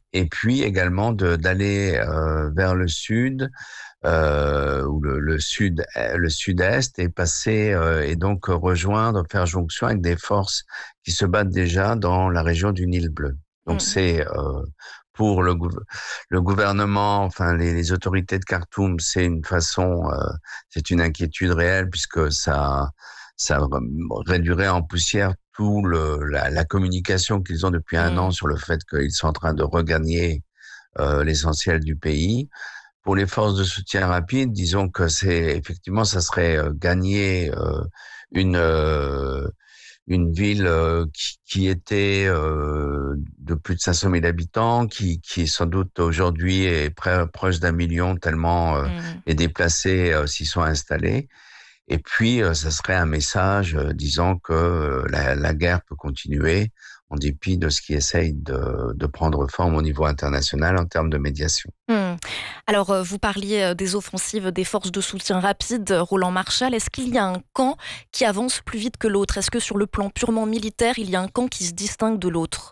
et puis également d'aller vers le sud ou le sud-est et passer et donc rejoindre, faire jonction avec des forces qui se battent déjà dans la région du Nil bleu. Donc Mhm. c'est pour le gouvernement, enfin les autorités de Khartoum, c'est une inquiétude réelle puisque ça réduirait en poussière la communication qu'ils ont depuis un an Mhm. sur le fait qu'ils sont en train de regagner l'essentiel du pays. Pour les forces de soutien rapide, disons que ça serait gagner une euh, une ville qui était de plus de 500 000 habitants, qui sans doute aujourd'hui est proche d'1 million tellement Mhm. les déplacés s'y sont installés. Et puis, ça serait un message disant que la guerre peut continuer en dépit de ce qui essaye de prendre forme au niveau international en termes de médiation. Hmm. Alors, vous parliez des offensives des forces de soutien rapide, Roland Marshall. Est-ce qu'il y a un camp qui avance plus vite que l'autre? Est-ce que sur le plan purement militaire, il y a un camp qui se distingue de l'autre?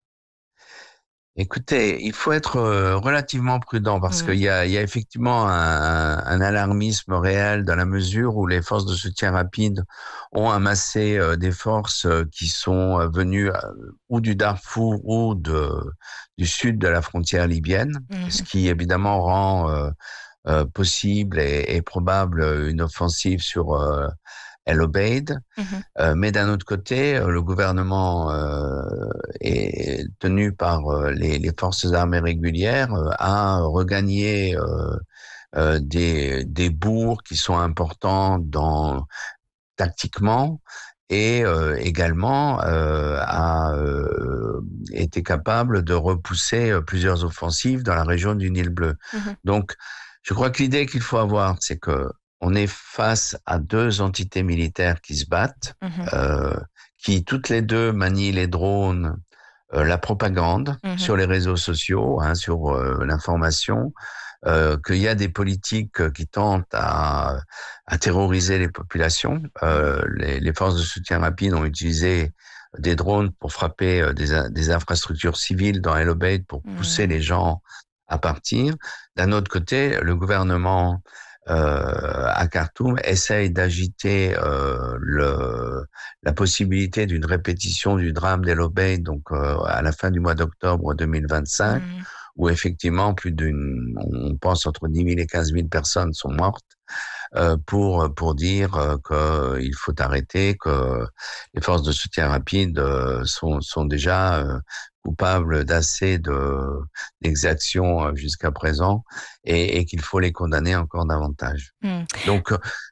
Écoutez, il faut être relativement prudent parce Hmm. il y a effectivement un alarmisme réel dans la mesure où les forces de soutien rapide ont amassé des forces qui sont venues ou du Darfour du sud de la frontière libyenne, ce Mhm. qui évidemment rend possible et probable une offensive sur El Obeid. Mhm. Mais d'un autre côté, le gouvernement est tenu par les forces armées régulières à regagner des bourgs qui sont importants tactiquement et également a été capable de repousser plusieurs offensives dans la région du Nil bleu. Mhm. Donc, je crois que l'idée qu'il faut avoir, c'est que on est face à deux entités militaires qui se battent, Mhm. euh, qui toutes les deux manient les drones, la propagande Mhm. sur les réseaux sociaux, hein, sur l'information, qu'il y a des politiques qui tentent à terroriser les populations. Mhm. Les forces de soutien rapide ont utilisé des drones pour frapper des infrastructures civiles dans El Obeid pour pousser Mhm. les gens à partir. D'un autre côté, le gouvernement à Khartoum essaye d'agiter la possibilité d'une répétition du drame d'El Obeid, donc à la fin du mois d'octobre 2025, Mhm. où effectivement on pense entre 10 000 et 15 000 personnes sont mortes, pour dire qu'il faut arrêter, que les forces de soutien rapide sont déjà coupables d'exactions jusqu'à présent et qu'il faut les condamner encore davantage. Mhm. Donc,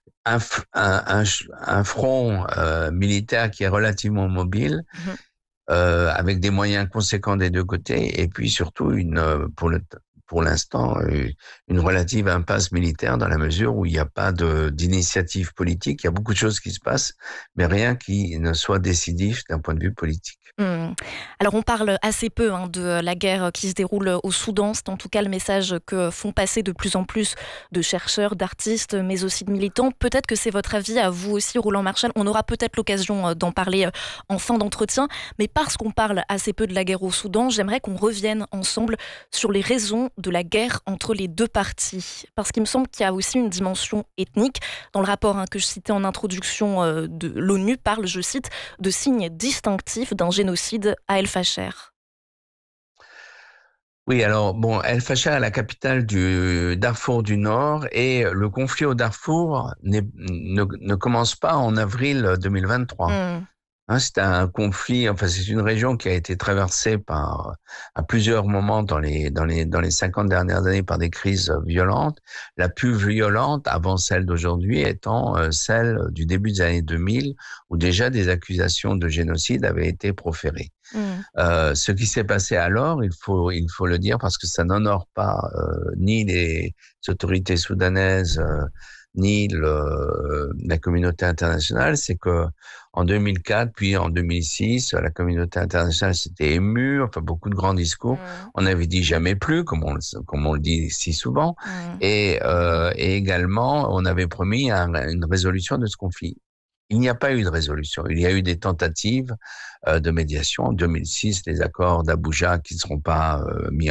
un front militaire qui est relativement mobile, Mhm. avec des moyens conséquents des deux côtés, et puis surtout pour l'instant, une relative impasse militaire dans la mesure où il n'y a pas d'initiative politique. Il y a beaucoup de choses qui se passent, mais rien qui ne soit décisif d'un point de vue politique. Mmh. Alors on parle assez peu de la guerre qui se déroule au Soudan. C'est en tout cas le message que font passer de plus en plus de chercheurs, d'artistes, mais aussi de militants. Peut-être que c'est votre avis à vous aussi, Roland Marshall. On aura peut-être l'occasion d'en parler en fin d'entretien. Mais parce qu'on parle assez peu de la guerre au Soudan, j'aimerais qu'on revienne ensemble sur les raisons de la guerre entre les deux parties. Parce qu'il me semble qu'il y a aussi une dimension ethnique. Dans le rapport que je citais en introduction de l'ONU parle, je cite, de signes distinctifs d'un génocide à El Fasher. Oui, alors bon, El Fasher est la capitale du Darfour du Nord et le conflit au Darfour ne commence pas en avril 2023. Mmh. Hein, c'est un conflit, enfin c'est une région qui a été traversée à plusieurs moments dans les 50 dernières années par des crises violentes. La plus violente avant celle d'aujourd'hui étant celle du début des années 2000 où déjà des accusations de génocide avaient été proférées. Mmh. Ce qui s'est passé alors, il faut le dire parce que ça n'honore pas ni les autorités soudanaises ni la communauté internationale, c'est que en 2004 puis en 2006, la communauté internationale s'était émue, enfin beaucoup de grands discours. Mmh. On avait dit jamais plus, comme on le dit si souvent, Mmh. et également on avait promis une résolution de ce conflit. Il n'y a pas eu de résolution. Il y a eu des tentatives de médiation. En 2006, les accords d'Abuja qui ne seront pas mis